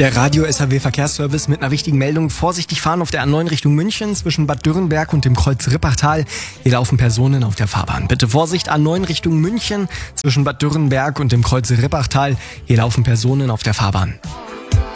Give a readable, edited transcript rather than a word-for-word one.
Der Radio-SAW-Verkehrsservice mit einer wichtigen Meldung. Vorsichtig fahren auf der A9 Richtung München zwischen Bad Dürrenberg und dem Kreuz Rippachtal. Hier laufen Personen auf der Fahrbahn. Bitte Vorsicht, A9 Richtung München zwischen Bad Dürrenberg und dem Kreuz Rippachtal. Hier laufen Personen auf der Fahrbahn.